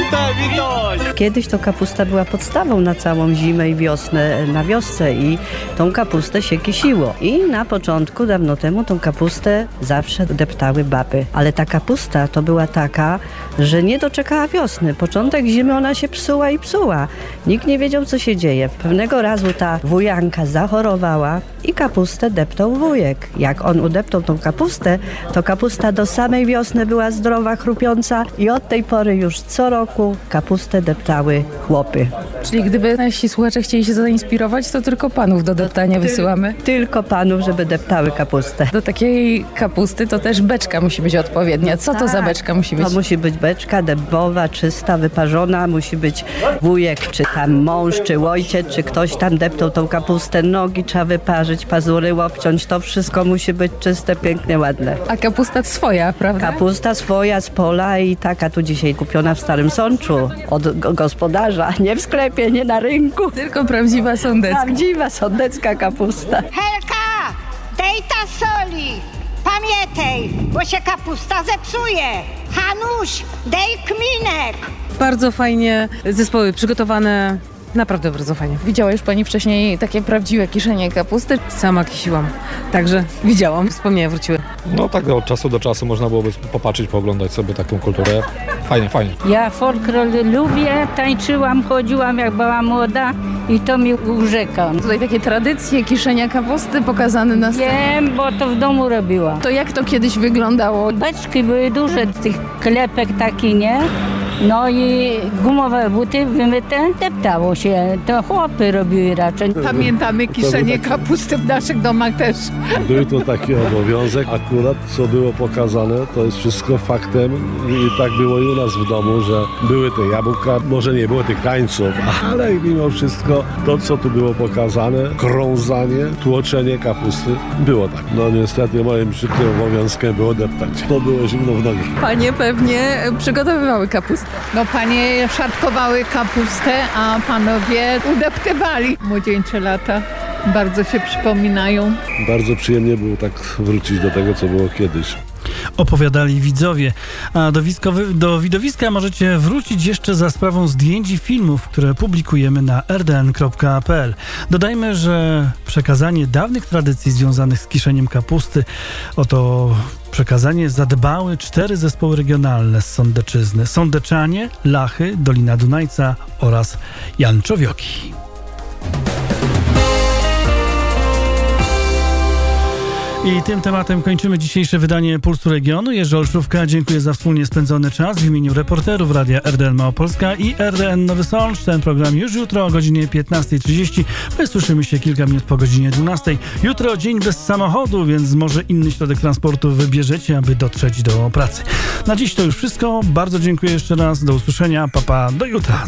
Kiedyś to kapusta była podstawą na całą zimę i wiosnę na wiosce i tą kapustę się kisiło. I na początku, dawno temu, tą kapustę zawsze deptały baby. Ale ta kapusta to była taka, że nie doczekała wiosny. Początek zimy ona się psuła i psuła. Nikt nie wiedział, co się dzieje. Pewnego razu ta wujanka zachorowała i kapustę deptał wujek. Jak on udeptał tą kapustę, to kapusta do samej wiosny była zdrowa, chrupiąca i od tej pory już co roku kapustę deptały chłopy. Czyli gdyby nasi słuchacze chcieli się zainspirować, to tylko panów do deptania wysyłamy? Tylko panów, żeby deptały kapustę. Do takiej kapusty to też beczka musi być odpowiednia. Co to za beczka musi być? To musi być beczka dębowa, czysta, wyparzona. Musi być wujek, czy tam mąż, czy ojciec, czy ktoś tam deptał tą kapustę. Nogi trzeba wyparzyć, pazury obciąć. To wszystko musi być czyste, pięknie, ładne. A kapusta swoja, prawda? Kapusta swoja z pola i taka tu dzisiaj kupiona w Starym Sączu od gospodarza. Nie w sklepie, nie na rynku. Tylko prawdziwa sądecka. Prawdziwa sądecka kapusta. Helka, dej ta soli. Pamiętaj, bo się kapusta zepsuje. Hanuś, dej kminek. Bardzo fajnie, zespoły przygotowane, naprawdę bardzo fajnie. Widziała już pani wcześniej takie prawdziwe kiszenie kapusty? Sama kisiłam, także widziałam, wspomnienia wróciły. No tak od czasu do czasu można byłoby popatrzeć, pooglądać sobie taką kulturę. Fajnie. Ja folklor lubię, tańczyłam, chodziłam jak była młoda i to mi urzeka. Tutaj takie tradycje kiszenia kapusty pokazane na scenie. Wiem, bo to w domu robiłam. To jak to kiedyś wyglądało? Beczki były duże, tych klepek taki, nie? No i gumowe buty wymyte, deptało się. To chłopy robiły raczej. Pamiętamy kiszenie kapusty w naszych domach też. Był to taki obowiązek. Akurat co było pokazane, to jest wszystko faktem i tak było i u nas w domu, że były te jabłka, może nie było tych tańców, ale mimo wszystko to, co tu było pokazane, krążanie, tłoczenie kapusty, było tak. No niestety moim przykłym obowiązkiem było deptać. To było zimno w nogi. Panie pewnie przygotowywały kapustę. No panie szatkowały kapustę, a panowie udeptywali. Młodzieńcze lata bardzo się przypominają. Bardzo przyjemnie było tak wrócić do tego, co było kiedyś. Opowiadali widzowie. A do widowiska możecie wrócić jeszcze za sprawą zdjęć i filmów, które publikujemy na rdn.pl. Dodajmy, że przekazanie dawnych tradycji związanych z kiszeniem kapusty, oto przekazanie zadbały 4 zespoły regionalne z Sądeczyzny. Sądeczanie, Lachy, Dolina Dunajca oraz Janczowioki. I tym tematem kończymy dzisiejsze wydanie Pulsu Regionu. Jerzy Olszówka, dziękuję za wspólnie spędzony czas w imieniu reporterów Radia RDN Małopolska i RDN Nowy Sącz. Ten program już jutro o godzinie 15:30. My słyszymy się kilka minut po godzinie 12:00. Jutro dzień bez samochodu, więc może inny środek transportu wybierzecie, aby dotrzeć do pracy. Na dziś to już wszystko. Bardzo dziękuję jeszcze raz. Do usłyszenia. Pa, do jutra.